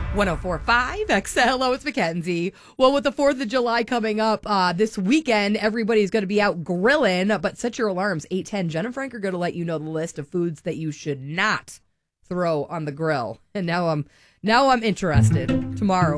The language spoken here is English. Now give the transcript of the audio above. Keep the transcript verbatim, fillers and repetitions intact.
one oh four point five X L. Hello, it's Mackenzie. Well, with the fourth of July coming up uh, this weekend, everybody's going to be out grilling, but set your alarms. eight ten. Jen and Frank are going to let you know the list of foods that you should not throw on the grill. And now I'm now I'm interested. Tomorrow.